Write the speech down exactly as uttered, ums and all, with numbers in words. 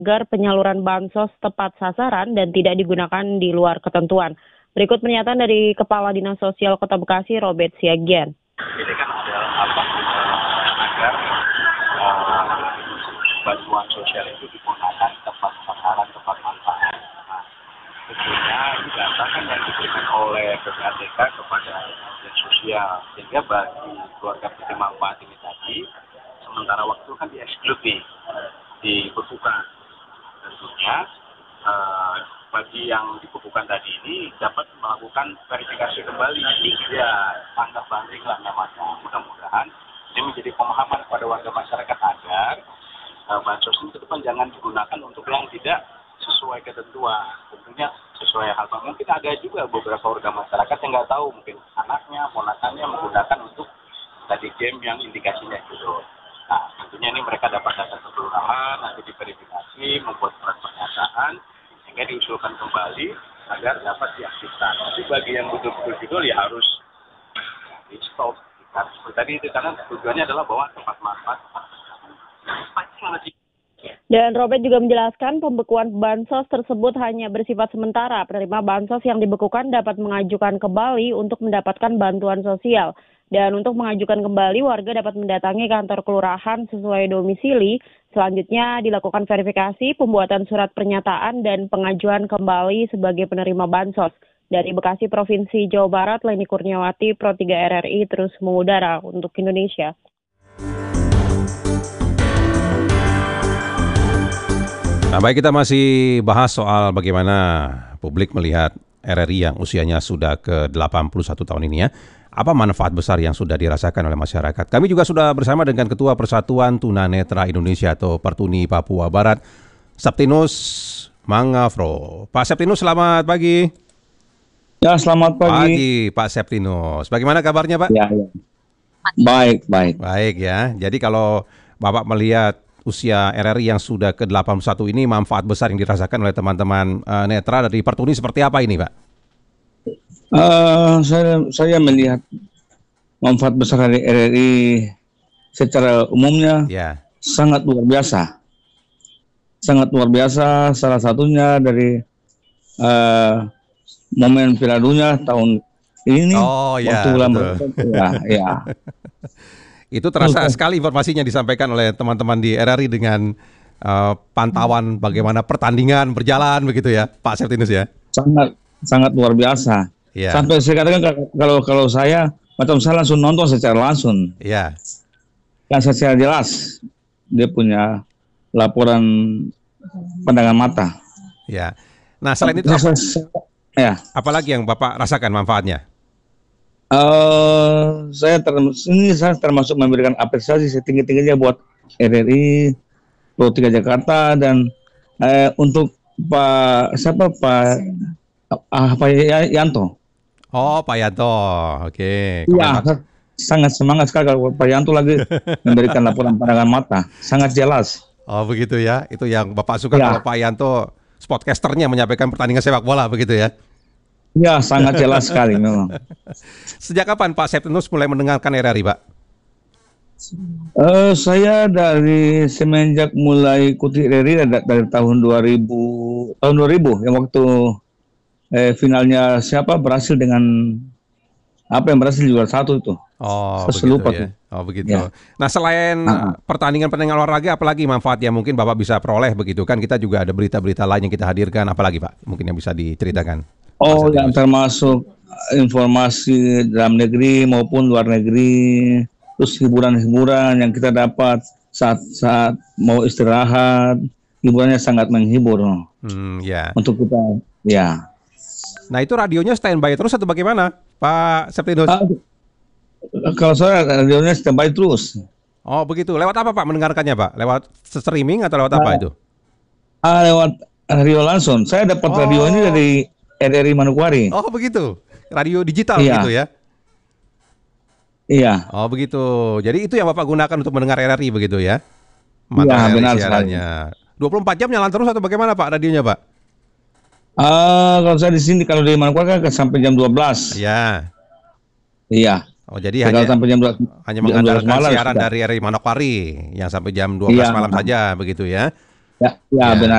agar penyaluran bansos tepat sasaran dan tidak digunakan di luar ketentuan. Berikut pernyataan dari Kepala Dinas Sosial Kota Bekasi, Robert Siagian. Ini kan ada apa agar uh, bantuan sosial itu digunakan tepat sasaran, tepat manfaat. Nah, tentunya ini data kan yang diberikan oleh P P A T K kepada dinas sosial, sehingga bagi keluarga penerima manfaat ini tadi sementara waktu kan di-exclude nih, dibekukan. Tentunya uh, bagi yang dibekukan tadi ini dapat melakukan verifikasi kembali, ya tanggal banding lah namanya. Mudah-mudahan ini menjadi pemahaman kepada warga masyarakat agar uh, bansos ini ke depan jangan digunakan untuk yang tidak sesuai ketentuan. Tentunya sesuai hal mungkin ada juga beberapa warga masyarakat yang nggak tahu, mungkin anaknya, ponakannya menggunakan untuk tadi game yang indikasinya gitu. Nah, tentunya ini mereka dapat data keseluruhan, nanti diverifikasi, membuat surat pernyataan, sehingga diusulkan kembali agar dapat diaktifkan. Tapi bagi yang betul-betul judul ya harus di stop. Karena seperti tadi itu karena tujuannya adalah bahwa tempat manfaat. Dan Robert juga menjelaskan pembekuan bansos tersebut hanya bersifat sementara. Penerima bansos yang dibekukan dapat mengajukan kembali untuk mendapatkan bantuan sosial. Dan untuk mengajukan kembali, warga dapat mendatangi kantor kelurahan sesuai domisili. Selanjutnya dilakukan verifikasi, pembuatan surat pernyataan, dan pengajuan kembali sebagai penerima bansos. Dari Bekasi, Provinsi Jawa Barat, Leni Kurniawati, Pro tiga R R I, terus mengudara untuk Indonesia. Nah, baik, kita masih bahas soal bagaimana publik melihat R R I yang usianya sudah ke delapan puluh satu tahun ini ya. Apa manfaat besar yang sudah dirasakan oleh masyarakat? Kami juga sudah bersama dengan Ketua Persatuan Tunanetra Indonesia atau Pertuni Papua Barat, Septinus Mangafro. Pak Septinus, selamat pagi. Ya, selamat pagi. Pagi, Pak Septinus. Bagaimana kabarnya, Pak? Ya, ya. Baik, baik. Baik ya. Jadi kalau Bapak melihat usia R R I yang sudah ke delapan puluh satu ini, manfaat besar yang dirasakan oleh teman-teman uh, netra dari Pertuni seperti apa ini, Pak? Uh, saya, saya melihat manfaat besar dari R R I secara umumnya ya. Sangat luar biasa. Sangat luar biasa, salah satunya dari uh, momen Piala Dunia tahun ini. Oh ya, ya, ya. Itu terasa betul sekali informasinya disampaikan oleh teman-teman di R R I dengan uh, pantauan bagaimana pertandingan berjalan begitu ya, Pak Septinus ya. Sangat sangat luar biasa. Ya. Sampai saya katakan kalau kalau saya macam saya langsung nonton secara langsung. Iya. Kan secara jelas dia punya laporan pandangan mata. Ya. Nah, selain itu apa, ya, apalagi yang Bapak rasakan manfaatnya? Uh, saya termasuk ini saya termasuk memberikan apresiasi setinggi-tingginya buat R R I, Pro tiga Jakarta dan uh, untuk Pak siapa Pak ah, Pak Yanto. Oh, Pak Yanto, oke. Iya, sangat semangat sekali kalau Pak Yanto lagi memberikan laporan pandangan mata, sangat jelas. Oh, begitu ya. Itu yang Bapak suka ya. Kalau Pak Yanto sportcasternya menyampaikan pertandingan sepak bola begitu ya. Ya, sangat jelas sekali memang. Sejak kapan Pak Septinus mulai mendengarkan R R I, Pak? Uh, saya dari semenjak mulai ikuti R R I dari tahun dua ribu, tahun dua ribu yang waktu eh, finalnya siapa berhasil dengan apa yang berhasil juara satu itu. Oh, begitu ya. Oh, begitu. Ya. Nah, selain uh-huh. pertandingan-pertandingan olahraga, apalagi manfaat yang mungkin Bapak bisa peroleh begitu kan? Kita juga ada berita-berita lain yang kita hadirkan, apalagi Pak? Mungkin yang bisa diceritakan. Oh, yang termasuk informasi dalam negeri maupun luar negeri, terus hiburan-hiburan yang kita dapat saat-saat mau istirahat, hiburannya sangat menghibur. Hmm, ya. Untuk kita, ya. Nah, itu radionya standby terus atau bagaimana, Pak Septinus? Uh, kalau saya radionya standby terus. Oh, begitu. Lewat apa Pak mendengarkannya, Pak? Lewat streaming atau lewat uh, apa itu? Uh, lewat radio langsung. Saya dapat oh. radio ini dari R R I Manokwari. Oh, begitu. Radio digital iya. gitu ya? Iya. Oh, begitu. Jadi itu yang Bapak gunakan untuk mendengar R R I begitu ya? Iya, benar sekali. dua puluh empat jam nyala terus atau bagaimana Pak radionya, Pak? Uh, kalau saya di sini kalau di Manokwari kan sampai jam dua belas. Iya. Iya. Oh, jadi hanya sampai jam dua belas, hanya mengandalkan siaran sudah. Dari R R I Manokwari yang sampai jam dua belas iya, malam saja begitu ya. Ya, ya, Ya. benar.